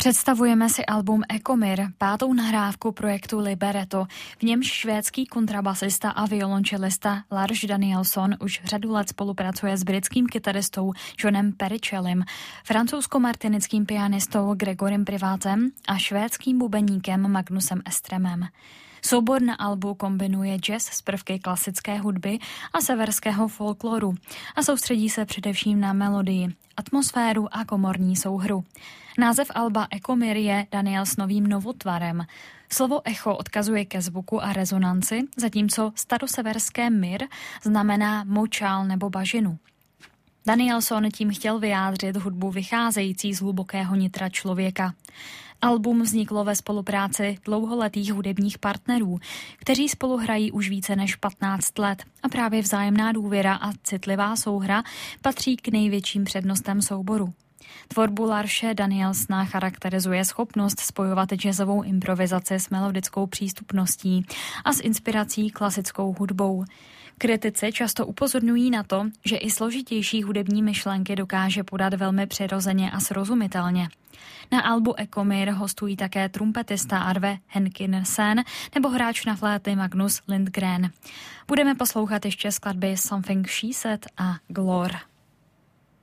Představujeme si album Ecomir, pátou nahrávku projektu Libretto, v němž švédský kontrabasista a violončelista Lars Danielsson už řadu let spolupracuje s britským kytaristou Johnem Pericellim, francouzsko-martinickým pianistou Gregorem Privátem a švédským bubeníkem Magnusem Estremem. Soubor na albu kombinuje jazz s prvky klasické hudby a severského folkloru a soustředí se především na melodii, atmosféru a komorní souhru. Název alba Ecomir je Danielssonovým novotvarem. Slovo echo odkazuje ke zvuku a rezonanci, zatímco staroseverské mir znamená močál nebo bažinu. Danielsson tím chtěl vyjádřit hudbu vycházející z hlubokého nitra člověka. Album vzniklo ve spolupráci dlouholetých hudebních partnerů, kteří spolu hrají už více než 15 let a právě vzájemná důvěra a citlivá souhra patří k největším přednostem souboru. Tvorbu Larse Danielssona charakterizuje schopnost spojovat jazzovou improvizaci s melodickou přístupností a s inspirací klasickou hudbou. Kritici často upozorňují na to, že i složitější hudební myšlenky dokáže podat velmi přirozeně a srozumitelně. Na albu Ecomir hostují také trumpetista Arve Henriksen nebo hráč na flétny Magnus Lindgren. Budeme poslouchat ještě skladby Something She Said a Glor.